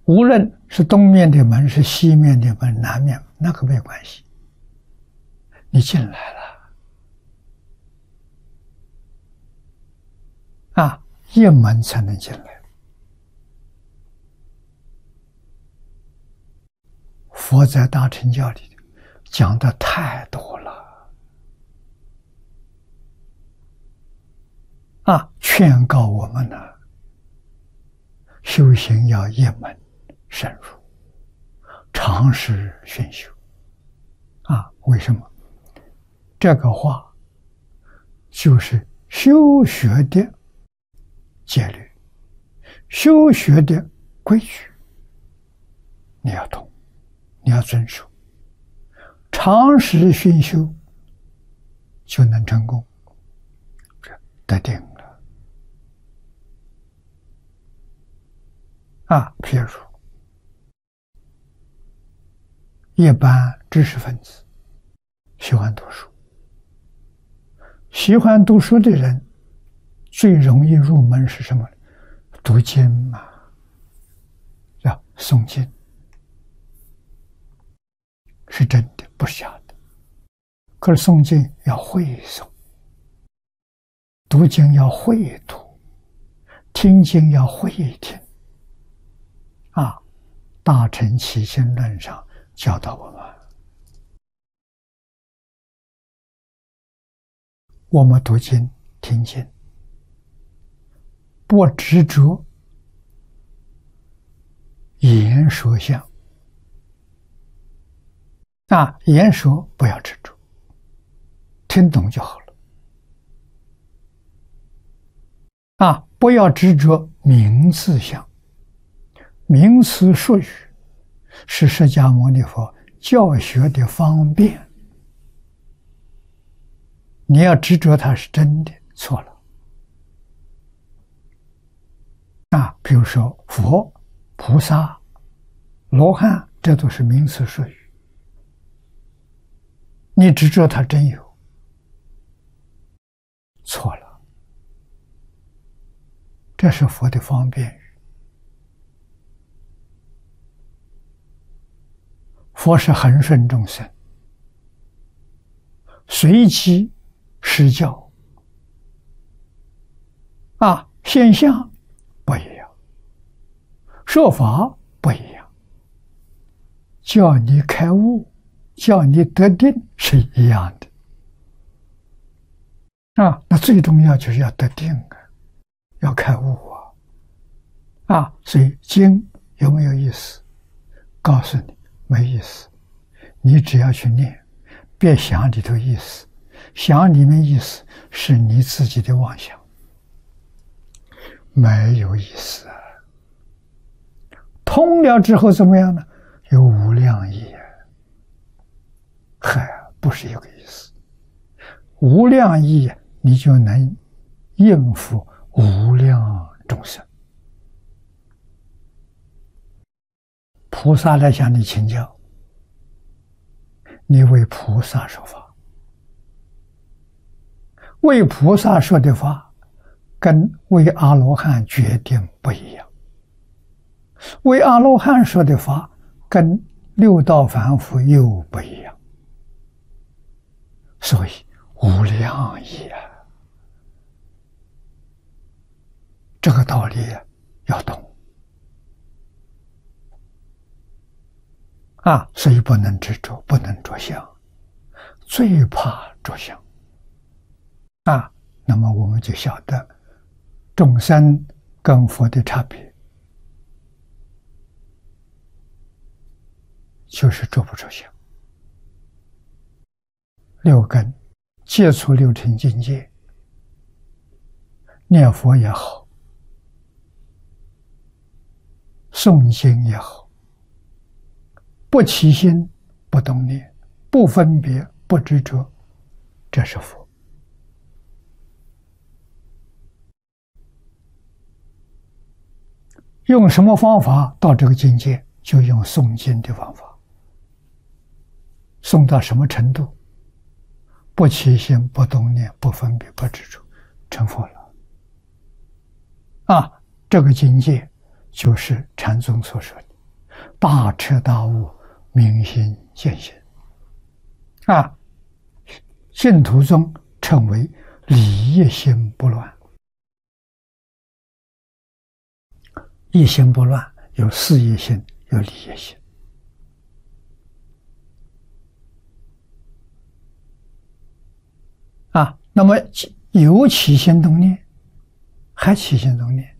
无论是东面的门，是西面的门，南面那个没关系，你进来了啊，一门才能进来。佛在大乘教里讲的太多了啊，劝告我们呢，修行要一门深入，长时熏修啊。为什么？这个话就是修学的戒律，修学的规矩，你要懂，你要遵守，长时熏修就能成功，得定了啊。譬如一般知识分子喜欢读书，喜欢读书的人最容易入门是什么？读经嘛，叫诵经，是真的，不是假的。可是诵经要会诵，读经要会读，听经要会听啊。大乘起心论上教导我们读经听经，不执着言说相啊，言说不要执着，听懂就好了啊，不要执着名字相，名词术语是释迦牟尼佛教学的方便，你要执着它是真的，错了啊。比如说佛、菩萨、罗汉，这都是名词术语，你执着它真有，错了。这是佛的方便语。佛是恒顺众生，随机施教啊，现象不一样，说法不一样，叫你开悟，叫你得定是一样的啊。那最重要就是要得定啊，要开悟啊。所以经有没有意思？告诉你没意思，你只要去念，别想里头意思，想里面意思是你自己的妄想，没有意思啊。通了之后怎么样呢？有无量义啊，不是一个意思。无量义你就能应付无量众生。菩萨来向你请教，你为菩萨说法，为菩萨说的法跟为阿罗汉决定不一样，为阿罗汉说的法跟六道凡夫又不一样，所以无量义啊，这个道理要懂啊。所以不能执着，不能着相，最怕着相啊。那么我们就晓得众生跟佛的差别，就是着不着相。六根接触六尘境界，念佛也好，诵经也好，不起心，不动念，不分别，不执着，这是佛。用什么方法到这个境界？就用诵经的方法。诵到什么程度？不起心，不动念，不分别，不执着，成佛了啊。这个境界就是禅宗所说的大彻大悟，明心见性。啊，净土宗称为理一心不乱。一心不乱，有事业心，有理业心。啊，那么有起心动念，还起心动念，